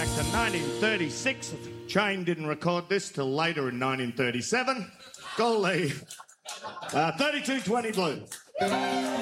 back to 1936. Chain didn't record this till later in 1937. Goal lead. 32-20 Blues.